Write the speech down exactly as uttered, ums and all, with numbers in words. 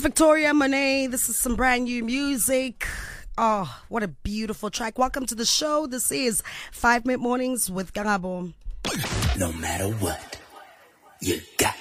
Victoria Monet. This is some brand new music. Oh, what a beautiful track. Welcome to the show. This is Five Minute Mornings with Karabo. No matter what, you got